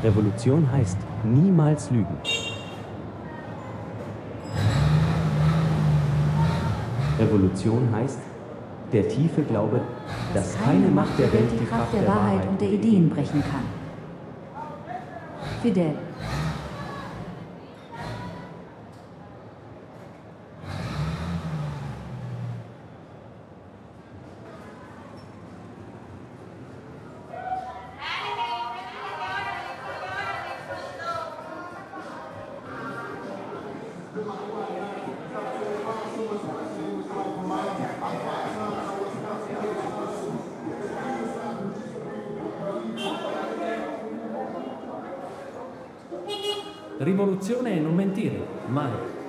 Revolution heißt niemals lügen. Revolution heißt der tiefe Glaube, dass keine Macht der Welt die Kraft der Wahrheit und der Ideen brechen kann. Fidel. Rivoluzione è non mentire, mai.